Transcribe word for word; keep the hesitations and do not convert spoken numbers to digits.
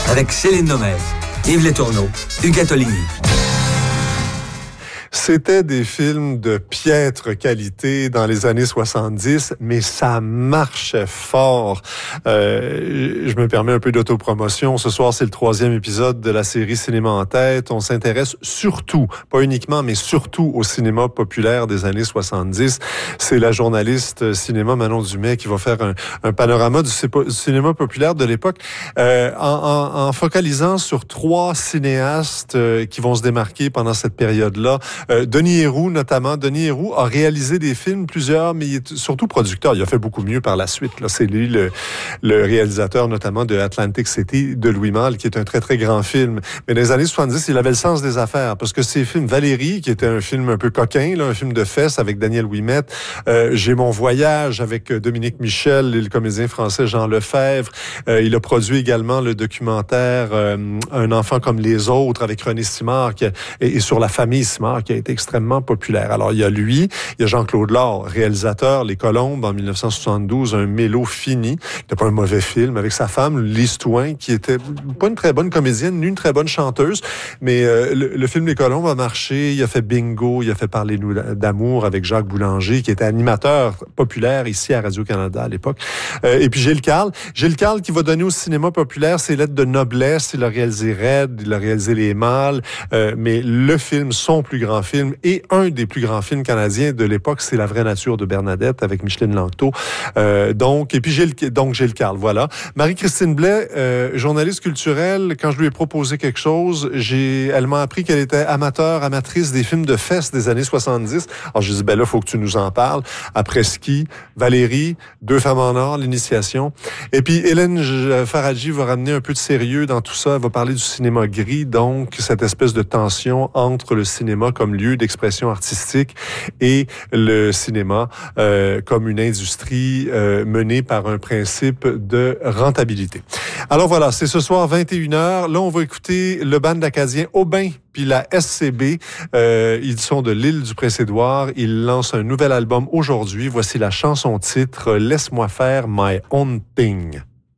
avec Céline Domez, Yves Letourneau, Hugues Toligny. C'était des films de piètre qualité dans les années soixante-dix, mais ça marchait fort. Euh, je me permets un peu d'autopromotion. Ce soir, c'est le troisième épisode de la série Cinéma en tête. On s'intéresse surtout, pas uniquement, mais surtout au cinéma populaire des années soixante-dix. C'est la journaliste cinéma Manon Dumais qui va faire un, un panorama du cinéma populaire de l'époque euh, en, en, en focalisant sur trois cinéastes euh, qui vont se démarquer pendant cette période-là. Euh, Denis Héroux, notamment. Denis Héroux a réalisé des films, plusieurs, mais il est surtout producteur. Il a fait beaucoup mieux par la suite. Là, c'est lui le, le réalisateur, notamment de Atlantic City, de Louis Malle, qui est un très, très grand film. Mais dans les années soixante-dix, il avait le sens des affaires, parce que ces films, Valérie, qui était un film un peu coquin, là, un film de fesses avec Daniel Ouimet, euh, J'ai mon voyage avec Dominique Michel et le comédien français Jean Lefebvre. Euh, il a produit également le documentaire euh, Un enfant comme les autres avec René Simard qui a, et, et sur la famille Simard, qui a été extrêmement populaire. Alors, il y a lui, il y a Jean-Claude Laure, réalisateur, Les Colombes, en dix-neuf cent soixante-douze, un mélo fini. C'était pas un mauvais film, avec sa femme, Lise Touin, qui était pas une très bonne comédienne, ni une très bonne chanteuse, mais euh, le, le film Les Colombes a marché, il a fait Bingo, il a fait Parlez-nous d'amour avec Jacques Boulanger, qui était animateur populaire ici à Radio-Canada à l'époque. Euh, et puis Gilles Carle. Gilles Carle qui va donner au cinéma populaire ses lettres de noblesse. Il a réalisé Red, il a réalisé Les Mâles, euh, mais le film, son plus grand film, et un des plus grands films canadiens de l'époque, c'est La vraie nature de Bernadette avec Micheline Langto. Euh, donc, et puis Gilles, donc Gilles Carle, voilà. Marie-Christine Blais, euh, journaliste culturelle, quand je lui ai proposé quelque chose, j'ai, elle m'a appris qu'elle était amateur, amatrice des films de fesses des années soixante-dix. Alors, je dis, ben là, faut que tu nous en parles. Après Ski, Valérie, Deux femmes en or, L'Initiation. Et puis, Hélène Faradji va ramener un peu de sérieux dans tout ça. Elle va parler du cinéma gris, donc, cette espèce de tension entre le cinéma comme lieu d'expression artistique et le cinéma euh, comme une industrie euh, menée par un principe de rentabilité. Alors voilà, c'est ce soir vingt et une heures. Là, on va écouter le band acadien Aubin puis la S C B. Euh, ils sont de l'île du Prince-Édouard. Ils lancent un nouvel album aujourd'hui. Voici la chanson titre « Laisse-moi faire my own thing ».